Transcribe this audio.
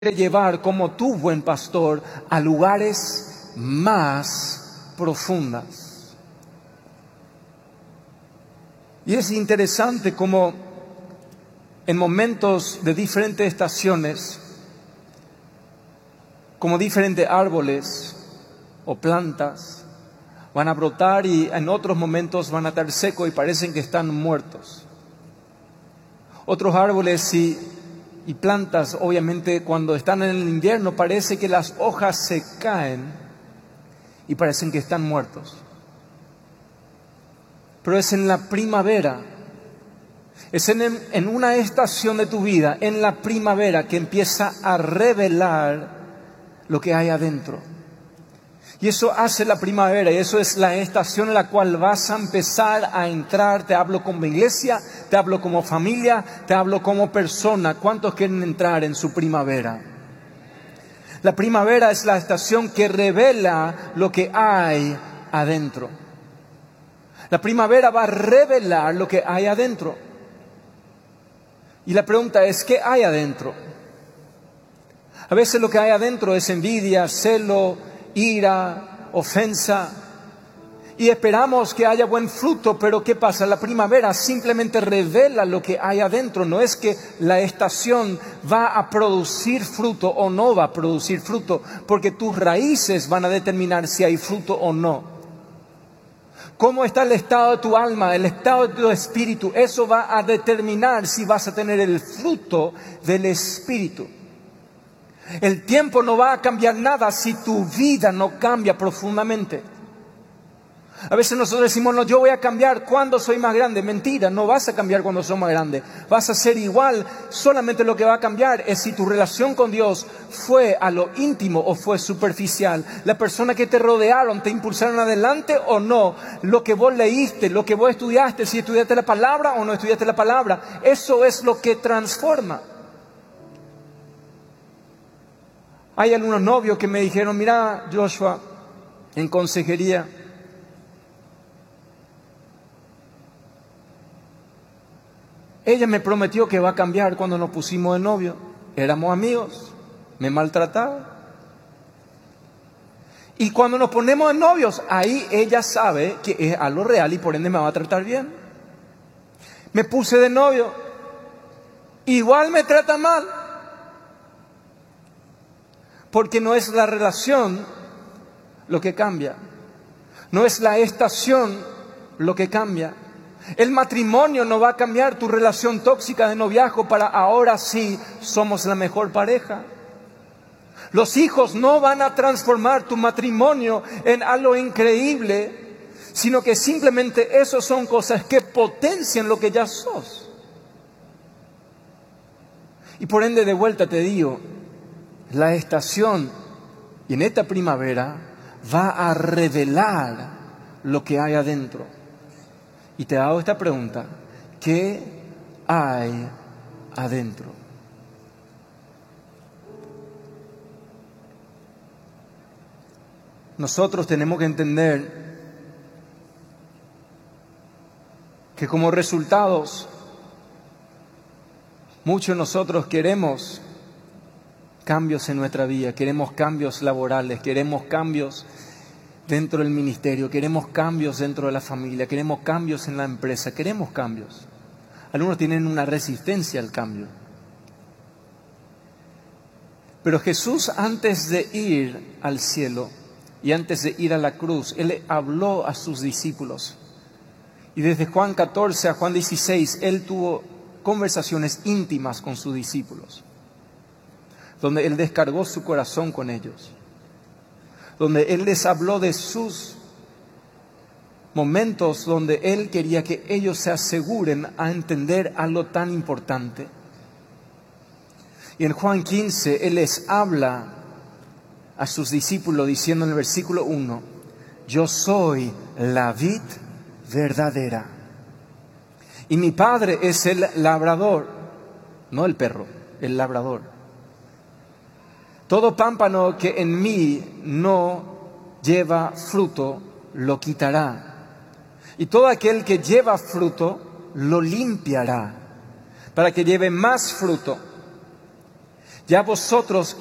llevar como tu buen pastor a lugares más profundas. Y es interesante como en momentos de diferentes estaciones, como diferentes árboles o plantas van a brotar y en otros momentos van a estar secos y parecen que están muertos. Otros árboles y plantas, obviamente, cuando están en el invierno, parece que las hojas se caen y parecen que están muertos. Pero es en la primavera, es en una estación de tu vida, en la primavera, que empieza a revelar lo que hay adentro. Y eso hace la primavera, y eso es la estación en la cual vas a empezar a entrar. Te hablo como iglesia, te hablo como familia, te hablo como persona. ¿Cuántos quieren entrar en su primavera? La primavera es la estación que revela lo que hay adentro. La primavera va a revelar lo que hay adentro. Y la pregunta es, ¿qué hay adentro? A veces lo que hay adentro es envidia, celo, ira, ofensa, y esperamos que haya buen fruto, pero ¿qué pasa? La primavera simplemente revela lo que hay adentro. No es que la estación va a producir fruto o no va a producir fruto, porque tus raíces van a determinar si hay fruto o no. ¿Cómo está el estado de tu alma, el estado de tu espíritu? Eso va a determinar si vas a tener el fruto del espíritu. El tiempo no va a cambiar nada si tu vida no cambia profundamente. A veces nosotros decimos, no, yo voy a cambiar cuando soy más grande. Mentira, no vas a cambiar cuando sos más grande. Vas a ser igual, solamente lo que va a cambiar es si tu relación con Dios fue a lo íntimo o fue superficial. La persona que te rodearon, te impulsaron adelante o no. Lo que vos leíste, lo que vos estudiaste, si estudiaste la palabra o no estudiaste la palabra. Eso es lo que transforma. Hay algunos novios que me dijeron, mira, Joshua, en consejería, ella me prometió que va a cambiar cuando nos pusimos de novio. Éramos amigos, me maltrataba. Y cuando nos ponemos de novios, ahí ella sabe que es algo real y por ende me va a tratar bien. Me puse de novio, igual me trata mal. Porque no es la relación lo que cambia. No es la estación lo que cambia. El matrimonio no va a cambiar tu relación tóxica de noviazgo para ahora sí somos la mejor pareja. Los hijos no van a transformar tu matrimonio en algo increíble, sino que simplemente esos son cosas que potencian lo que ya sos. Y por ende, de vuelta te digo, la estación, y en esta primavera, va a revelar lo que hay adentro. Y te hago esta pregunta, ¿qué hay adentro? Nosotros tenemos que entender que como resultados, muchos de nosotros queremos cambios en nuestra vida, queremos cambios laborales, queremos cambios dentro del ministerio, queremos cambios dentro de la familia, queremos cambios en la empresa, queremos cambios. Algunos tienen una resistencia al cambio. Pero Jesús, antes de ir al cielo y antes de ir a la cruz, Él habló a sus discípulos. Y desde Juan 14 a Juan 16, Él tuvo conversaciones íntimas con sus discípulos, donde Él descargó su corazón con ellos, donde Él les habló de sus momentos donde Él quería que ellos se aseguren a entender algo tan importante. Y en Juan 15 Él les habla a sus discípulos diciendo en el versículo 1, yo soy la vid verdadera y mi Padre es el labrador, no el perro, el labrador. Todo pámpano que en mí no lleva fruto, lo quitará. Y todo aquel que lleva fruto, lo limpiará, para que lleve más fruto. Ya vosotros